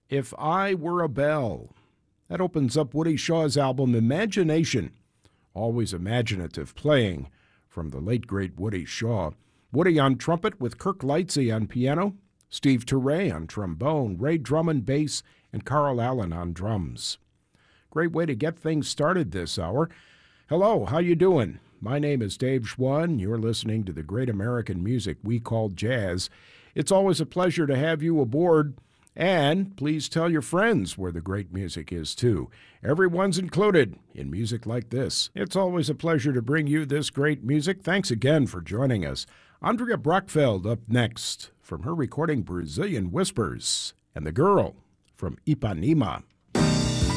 If I Were a Bell. That opens up Woody Shaw's album Imagination. Always imaginative playing from the late great Woody Shaw. Woody on trumpet with Kirk Lightsey on piano, Steve Turre on trombone, Ray Drummond bass, and Carl Allen on drums. Great way to get things started this hour. Hello, how you doing? My name is Dave Schwann. You're listening to the great American music we call jazz. It's always a pleasure to have you aboard. And please tell your friends where the great music is, too. Everyone's included in music like this. It's always a pleasure to bring you this great music. Thanks again for joining us. Andrea Brockfeld up next from her recording Brazilian Whispers, and the girl from Ipanema.